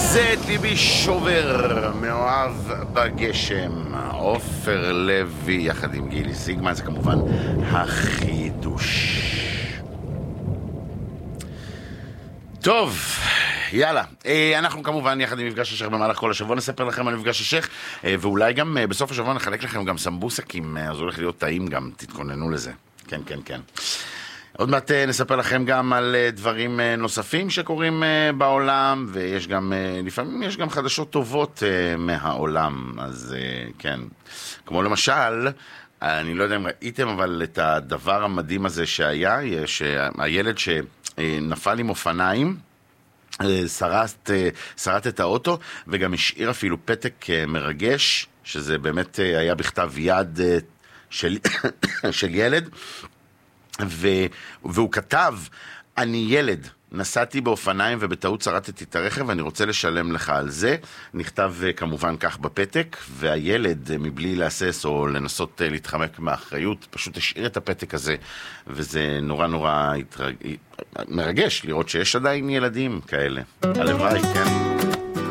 זה את ליבי שובר, מאוהב בגשם, עופר לוי יחד עם גילי סיגמן, זה כמובן החידוש. טוב, יאללה, אנחנו כמובן יחד עם מפגש השייך במהלך כל השבוע נספר לכם על מפגש השייך, ואולי גם בסוף השבוע נחלק לכם גם סמבוסקים, אז הולך להיות טעים גם, תתכוננו לזה. כן, כן, כן. עוד מעט נספר לכם גם על דברים נוספים שקורים בעולם, ויש גם, לפעמים יש גם חדשות טובות מהעולם, אז כן. כמו למשל, אני לא יודע אם ראיתם, אבל את הדבר המדהים הזה שהיה, הילד שנפל עם אופניים, שרט את האוטו, וגם השאיר אפילו פתק מרגש, שזה באמת היה בכתב יד של ילד, והוא כתב, אני ילד, נסעתי באופניים ובטעות שרטתי את הרכב, אני רוצה לשלם לך על זה. נכתב כמובן כך בפתק, והילד מבלי להסס או לנסות להתחמק מהאחריות, פשוט השאיר את הפתק הזה, וזה נורא נורא מרגש לראות שיש עדיין ילדים כאלה. הלוואי, כן.